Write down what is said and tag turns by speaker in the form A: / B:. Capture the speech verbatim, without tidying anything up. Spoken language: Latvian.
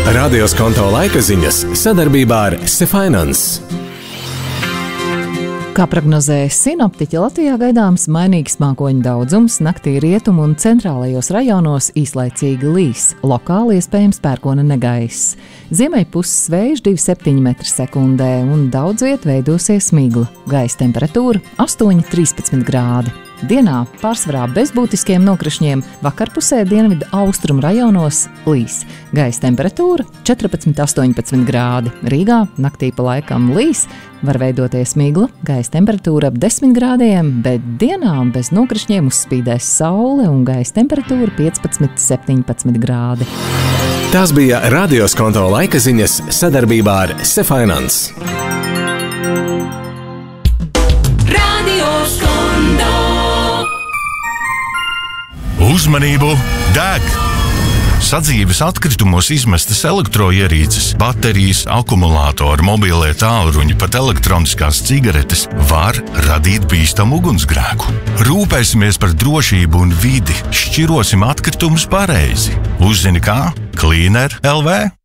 A: Radio Skonto laika ziņas sadarbībā ar Sefinance.
B: Kā prognozē sinoptiķi, Latvijā gaidāms mainīgs mākoņu daudzums, naktī rietumu un centrālajos rajonos īslaicīgi līs, lokāli iespējams pērkona negaiss. Ziemai puses vējš divi komats septiņi metri sekundē un daudz viet veidosies migla. Gaisa temperatūra astoņi līdz trīspadsmit grādi. Dienā pārsvarā bez būtiskiem nokrišņiem, vakarpusē dienvidu austrumu rajonos līs. Gaisa temperatūra četrpadsmit līdz astoņpadsmit grādi. Rīgā naktī pa laikam līs, var veidoties migla, gaisa temperatūra ap desmit grādiem, bet dienā bez nokrišņiem uzspīdēs saule un gaisa temperatūra piecpadsmit līdz septiņpadsmit grādi.
A: Tās bija Radio Skonto laika ziņas sadarbībā ar Sefinance.
C: Uzmanību! Deg! Sadzīves atkritumos izmestas elektroierīces, baterijas, akumulātori, mobilie tālruņi, pat elektroniskās cigaretes var radīt bīstamu ugunsgrēku. Rūpēsimies par drošību un vidi, šķirosim atkritumus pareizi. Uzzini kā? Cleaner L V